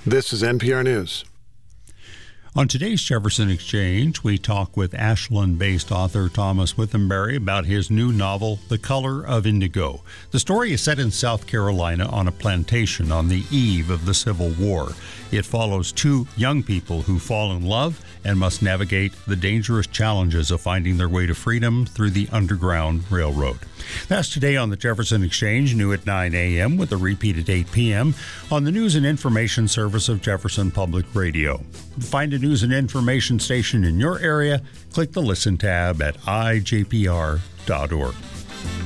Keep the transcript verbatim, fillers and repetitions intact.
This is N P R News. On today's Jefferson Exchange, we talk with Ashland-based author Thomas Withenberry about his new novel, The Color of Indigo. The story is set in South Carolina on a plantation on the eve of the Civil War. It follows two young people who fall in love and must navigate the dangerous challenges of finding their way to freedom through the Underground Railroad. That's today on the Jefferson Exchange, new at nine a.m. with a repeat at eight p.m. on the News and Information Service of Jefferson Public Radio. Find a news and information station in your area, click the Listen tab at I J P R dot org.